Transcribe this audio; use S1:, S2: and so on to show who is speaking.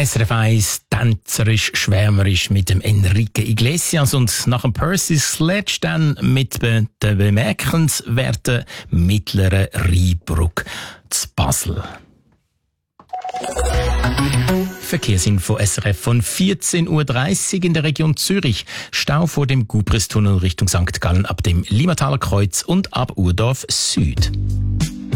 S1: SRF 1 tänzerisch, schwärmerisch mit dem Enrique Iglesias und nach dem Percy Sledge dann mit der bemerkenswerten mittleren Rheinbrücke zu Basel. Verkehrsinfo SRF von 14.30 Uhr in der Region Zürich. Stau vor dem Gubristunnel Richtung St. Gallen ab dem Limataler Kreuz und ab Urdorf Süd.